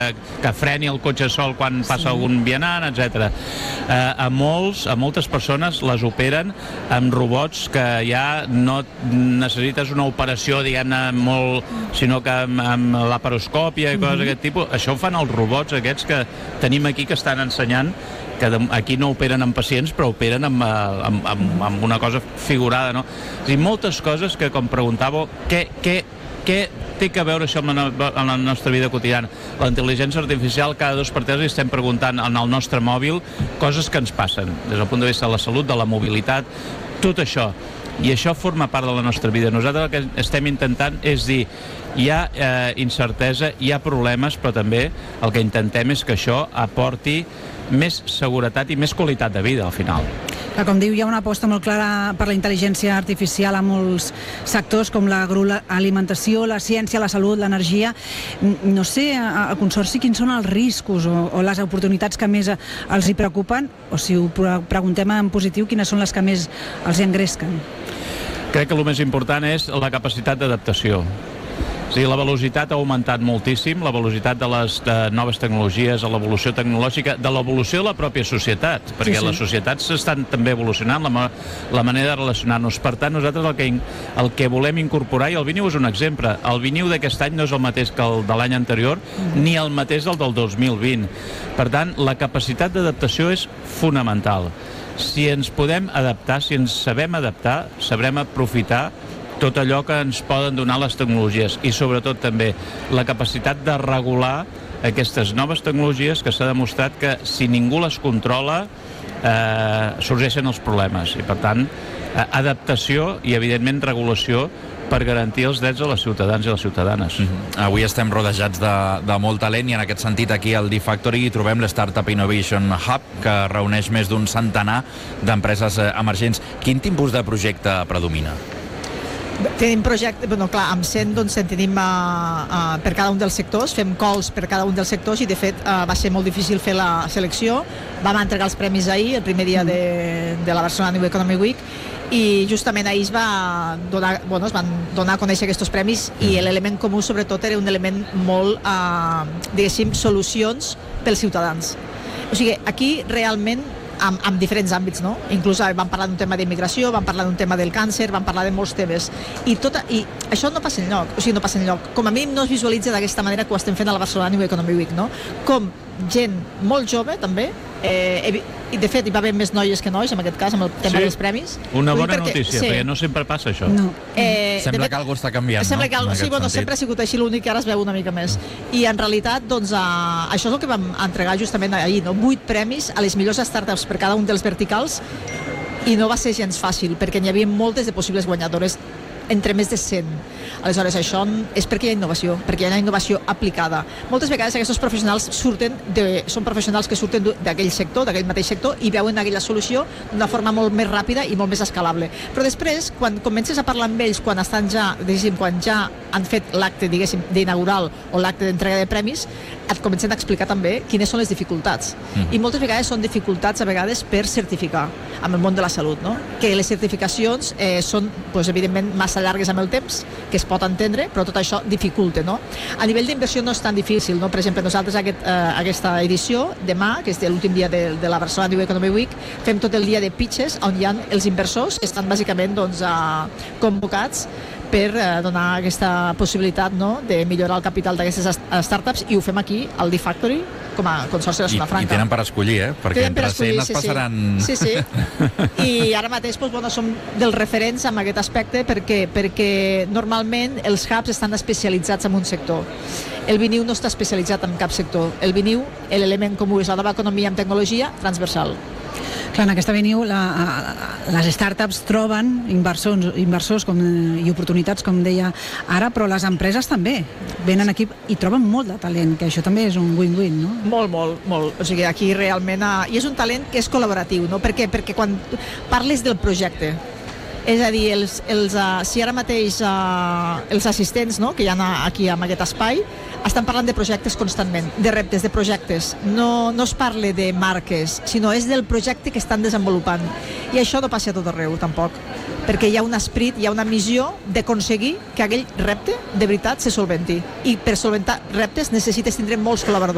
que freni el cotxe sol quan passa algun vianant, etc. A moltes persones les operen amb robots que ja no necessites una operació, diguem-ne, molt, sinó que amb laparoscòpia i coses d'aquest tipus. Això ho fan els robots aquests que tenim aquí, que estan ensenyant, que aquí no operen amb pacients, però operen amb una cosa figurada, no? És a dir, moltes coses que, com preguntàveu, què té que veure això amb la nostra vida quotidiana? La intel·ligència artificial, cada 2 per 3 li estem preguntant en el nostre mòbil coses que ens passen, des del punt de vista de la salut, de la mobilitat, tot això. I això forma part de la nostra vida. Nosaltres el que estem intentant és dir, hi ha incertesa, hi ha problemes, però també el que intentem és que això aporti més seguretat i més qualitat de vida al final. Com diu, hi ha una aposta molt clara per la intel·ligència artificial a molts sectors com l'agroalimentació, la ciència, la salut, l'energia. No sé, al Consorci, quins són els riscos o les oportunitats que més els hi preocupen, o si ho preguntem en positiu, quines són les que més els hi engresquen? Crec que el més important és la capacitat d'adaptació. O sigui, la velocitat ha augmentat moltíssim, la velocitat de les noves tecnologies, l'evolució tecnològica, de l'evolució de la pròpia societat, perquè les societats estan també evolucionant, la manera de relacionar-nos. Per tant, nosaltres el que volem incorporar, i el Viniu és un exemple, el Viniu d'aquest any no és el mateix que el de l'any anterior, ni el mateix del 2020. Per tant, la capacitat d'adaptació és fonamental. Si ens podem adaptar, si ens sabem adaptar, sabrem aprofitar tot allò que ens poden donar les tecnologies i sobretot també la capacitat de regular aquestes noves tecnologies, que s'ha demostrat que si ningú les controla sorgeixen els problemes, i per tant adaptació i evidentment regulació per garantir els drets de les ciutadans i les ciutadanes. Avui estem rodejats de molt talent i en aquest sentit aquí al D-Factory trobem l'Startup Innovation Hub, que reuneix més d'un centenar d'empreses emergents. Quin tipus de projecte predomina? Tenim projectes, clar, amb 100 doncs en tenim per cada un dels sectors, fem calls per cada un dels sectors i de fet va ser molt difícil fer la selecció. Vam entregar els premis ahir, el primer dia de la Barcelona New Economy Week, i justament ahir es van donar a conèixer aquests premis i l'element comú sobretot era un element molt, diguéssim, solucions pels ciutadans. O sigui, aquí realment amb diferents àmbits, no? Inclús vam parlar d'un tema d'immigració, vam parlar d'un tema del càncer, vam parlar de molts temes. I això no passa enlloc, o sigui, no passa enlloc. Com a mínim no es visualitza d'aquesta manera que ho estem fent a la Barcelona New Economy Week, no? Com gent molt jove, també, i de fet hi va haver més noies que nois, en aquest cas, amb el tema dels premis. Una bona notícia, perquè no sempre passa això. Sembla que alguna cosa està canviant, no? Sí, sempre ha sigut així, l'únic que ara es veu una mica més. I en realitat, doncs, això és el que vam entregar justament ahir, 8 premis a les millors startups per cada un dels verticals, i no va ser gens fàcil, perquè n'hi havia moltes de possibles guanyadores, entre més de 100. Aleshores, això és perquè hi ha innovació, perquè hi ha innovació aplicada. Moltes vegades aquests professionals són professionals que surten d'aquell sector, d'aquell mateix sector, i veuen aquella solució d'una forma molt més ràpida i molt més escalable. Però després, quan comences a parlar amb ells, quan ja han fet l'acte, diguéssim, d'inaugural o l'acte d'entrega de premis, et comencen a explicar també quines són les dificultats. I moltes vegades són dificultats, a vegades, per certificar amb el món de la salut, no? Que les certificacions són, evidentment, massa llargues amb el temps, que es pot entendre, però tot això dificulta, no? A nivell d'inversió no és tan difícil, no? Per exemple, nosaltres aquesta edició, demà, que és l'últim dia de la Barcelona New Economy Week, fem tot el dia de pitches on hi ha els inversors que estan bàsicament convocats per donar aquesta possibilitat, no?, de millorar el capital d'aquestes startups, i ho fem aquí, al D-Factory, com a Consorci de Zona Franca. I tenen per escollir, perquè entre 100 es passaran... Sí. I ara mateix som dels referents en aquest aspecte perquè normalment els hubs estan especialitzats en un sector. El Viniu no està especialitzat en cap sector. El Viniu, l'element comú és la nova economia amb tecnologia transversal. Clar, en aquesta Viniu les startups troben inversors i oportunitats, com deia ara, però les empreses també venen aquí i troben molt de talent, que això també és un win-win, no? Molt. O sigui, aquí realment... I és un talent que és col·laboratiu, no? Perquè quan parles del projecte, és a dir, si ara mateix els assistents, no?, que hi ha aquí en aquest espai, estan parlant de projectes constantment, de reptes, de projectes. No es parla de marques, sinó és del projecte que estan desenvolupant. I això no passa a tot arreu, tampoc, perquè hi ha un esperit, hi ha una missió d'aconseguir que aquell repte, de veritat, se solventi. I per solventar reptes necessites tindre molts col·laboradors.